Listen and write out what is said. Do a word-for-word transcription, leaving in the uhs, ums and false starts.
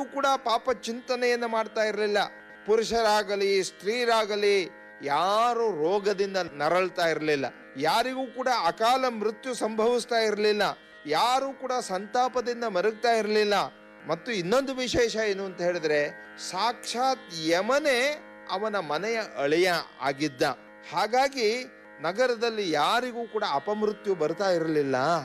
ಕೂಡ ಪಾಪ ಚಿಂತನೆಯನ್ನು ಮಾಡ್ತಾ ಇರಲಿಲ್ಲ. ಪುರುಷರಾಗಲಿ ಸ್ತ್ರೀರಾಗಲಿ ಯಾರು ರೋಗದಿಂದ ನರಳ್ತಾ ಇರಲಿಲ್ಲ. ಯಾರಿಗೂ ಕೂಡ ಅಕಾಲ ಮೃತ್ಯು ಸಂಭವಿಸ್ತಾ ಇರಲಿಲ್ಲ. ಯಾರು ಕೂಡ ಸಂತಾಪದಿಂದ ಮರಗ್ತಾ ಇರಲಿಲ್ಲ. ಮತ್ತು ಇನ್ನೊಂದು ವಿಶೇಷ ಏನು ಅಂತ ಹೇಳಿದ್ರೆ, ಸಾಕ್ಷಾತ್ ಯಮನೇ ಅವನ ಮನೆಯ ಅಳಿಯ ಆಗಿದ್ದ. ಹಾಗಾಗಿ ನಗರದಲ್ಲಿ ಯಾರಿಗೂ ಕೂಡ ಅಪಮೃತ್ಯು ಬರ್ತಾ ಇರಲಿಲ್ಲ.